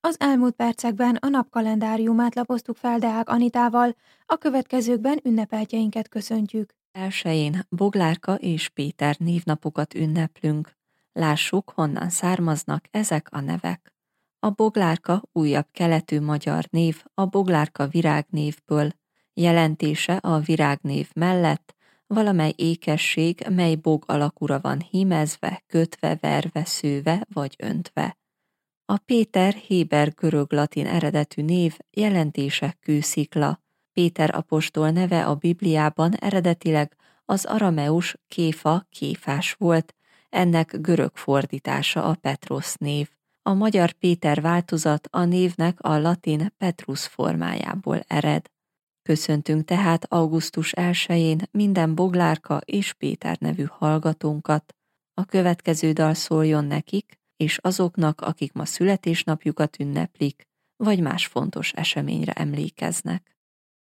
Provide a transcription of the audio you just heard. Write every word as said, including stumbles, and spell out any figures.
Az elmúlt percekben a napkalendáriumát lapoztuk fel Deák Anitával, a következőkben ünnepeltjeinket köszöntjük. Elsején Boglárka és Péter névnapokat ünneplünk. Lássuk, honnan származnak ezek a nevek. A Boglárka újabb keletű magyar név a Boglárka virágnévből. Jelentése a virágnév mellett valamely ékesség, mely bog alakúra van hímezve, kötve, verve, szőve vagy öntve. A Péter héber-görög-latin eredetű név, jelentése kőszikla. Péter apostol neve a Bibliában eredetileg az arameus Kéfa, Kéfás volt, ennek görög fordítása a Petrosz név. A magyar Péter változat a névnek a latin Petrus formájából ered. Köszöntünk tehát augusztus elsején minden Boglárka és Péter nevű hallgatónkat. A következő dal szóljon nekik, és azoknak, akik ma születésnapjukat ünneplik, vagy más fontos eseményre emlékeznek.